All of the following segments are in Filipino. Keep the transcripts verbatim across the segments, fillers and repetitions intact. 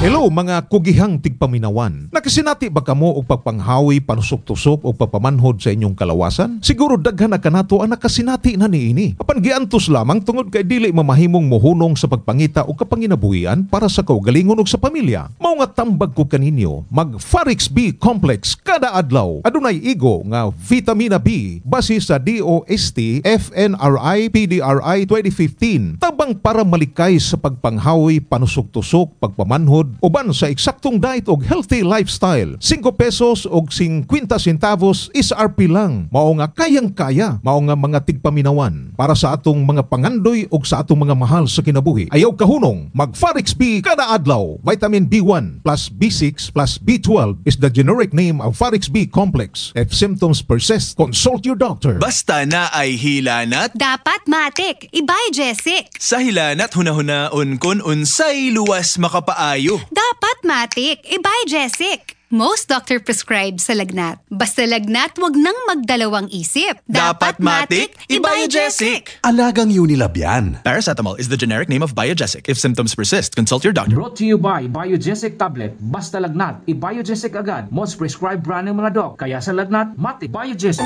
Hello mga kugihang tigpaminawan. Nakasinati ba kamo og pagpanghawi, panusok-tusok o papamanhod sa inyong kalawasan? Siguro daghan na kanato ang nakasinati na niini. Apan giantos lamang tungod kay dili mamahimong mohunong sa pagpangita o kapanginabuhian para sa kaugalingon ug sa pamilya. Mao nga tambag ko kaninyo, mag Farix B Complex kada adlaw. Adunay igo nga vitamina B base sa D O S T F N R I P D R I twenty fifteen. Tabang para malikay sa pagpanghawi, panusok-tusok, pagpamanhod uban sa eksaktong diet og healthy lifestyle. five pesos og fifty centavos is R P lang. Mao nga kayang-kaya, mao nga mga tigpaminawan para sa atong mga pangandoy og sa atong mga mahal sa kinabuhi. Ayaw kahunong, mag Farix B kada adlaw. Vitamin B one plus B six plus B twelve is the generic name of Farix B Complex. If symptoms persist, consult your doctor. Basta na ay hilanat, dapat matik, ibay Jessic. sa hilanat hunahuna-on kun unsay luwas makapaayo. Dapat matik, ibay Jessic. Most doctor prescribe sa lagnat. Basta lagnat, wag nang magdalawang isip. Dapat matik, Ibiojesik. Alagang Unilab yan. Paracetamol is the generic name of Biogesic. If symptoms persist, consult your doctor. Brought to you by Biogesic Tablet. Basta lagnat, i-Biogesic agad. Most prescribed brand ng mga doc. Kaya sa lagnat, mati Biogesic.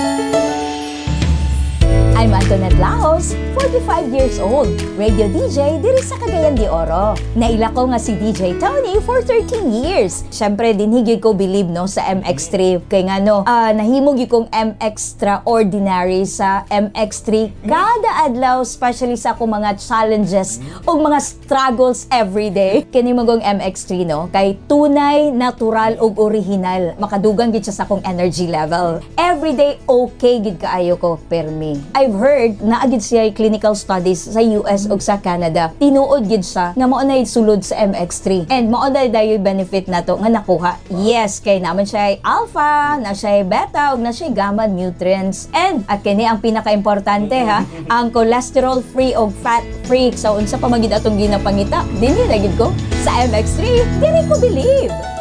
I'm Antoinette Laos, forty-five years old, radio D J diri sa Cagayan de Oro. Naila ko nga si D J Tony for thirteen years. Syempre din higit ko believe no sa M X three kay nga no, uh, nahimog yung M Extraordinary sa M X three kada adlaw, especially sa akong mga challenges o mga struggles every day. Kini magong M X three no, kay tunay, natural ug original. Makadugang gid siya sa akong energy level. Every day okay gid kaayo ko permi. I've heard na agid siya clinical studies sa U S ug sa Canada. Tinuod gid siya nga mao na sulod sa M X three. And mao na dayo benefit nato nga nakuha. Yes, kay naman siya alpha, na siya beta ug na siya gamma nutrients. And at kini ang pinaka-importante ha, ang cholesterol free ug fat free. So unsa pa magid atong ginapangita? Dinhi ra gid ko sa M X three. Dili ko believe.